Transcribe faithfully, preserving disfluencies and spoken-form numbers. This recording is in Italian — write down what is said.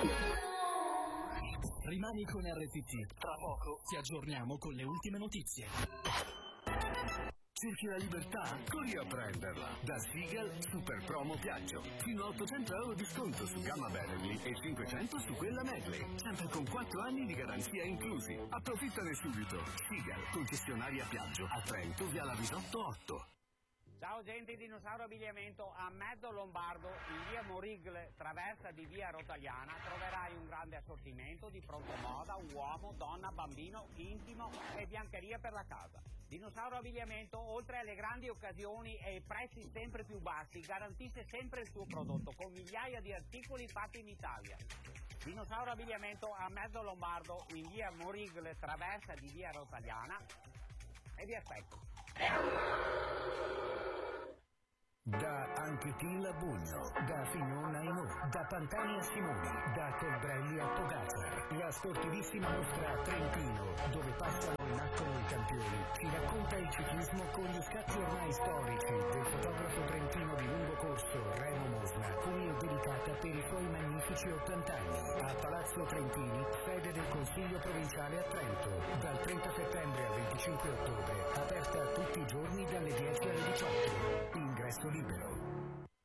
Rimani con R T T. Tra poco ti aggiorniamo con le ultime notizie. Cerchi la libertà? Corri a prenderla. Da Seagal Super Promo Viaggio. Fino a ottocento euro di sconto su gamma Beverly e cinquecento su quella Medley. Sempre con quattro anni di garanzia inclusi. Approfittane subito. Seagal, concessionaria Piaggio. A Trento, via la Risotto otto. Ciao gente, Dinosauro Abbigliamento a Mezzo Lombardo, in via Morigle, traversa di via Rotagliana, troverai un grande assortimento di pronto moda, uomo, donna, bambino, intimo e biancheria per la casa. Dinosauro Abbigliamento, oltre alle grandi occasioni e ai prezzi sempre più bassi, garantisce sempre il tuo prodotto con migliaia di articoli fatti in Italia. Dinosauro Abbigliamento a Mezzo Lombardo, in via Morigle, traversa di via Rotagliana, e vi aspetto. Da Anchetina Bugno, da Fignon Aino, da Pantani a Simoni, da Colbrelli a Pogacar, la sportivissima mostra a Trentino, dove passano e nascono i campioni, ci racconta il ciclismo con gli scatti ormai storici del fotografo trentino di lungo corso Remo Mosna, cui è dedicata per i suoi magnifici ottanta anni. A Palazzo Trentini, sede del Consiglio Provinciale a Trento, dal trenta settembre al venticinque ottobre, aperta tutti i giorni dalle dieci alle diciotto. Ingresso libero.